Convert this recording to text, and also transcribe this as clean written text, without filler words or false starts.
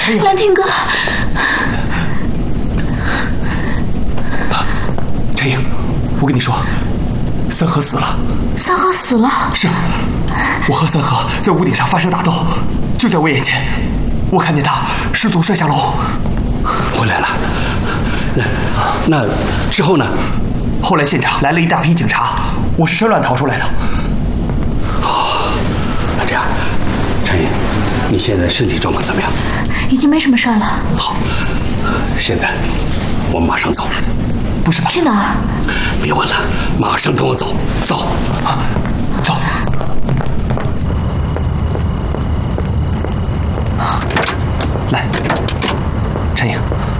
陈颖， 兰亭哥， 陈颖，我跟你说，三河死了。 三河死了？ 是，我和三河在屋顶上发生打斗，就在我眼前，我看见他失足摔下楼， 回来了。那之后呢？ 后来现场来了一大批警察，我是趁乱逃出来的。 那这样，陈颖，你现在身体状况怎么样？ 已经没什么事儿了。 好，现在我们马上走。 不是吧？ 去哪儿？ 别问了，马上跟我走，走啊，走。来，陈颖。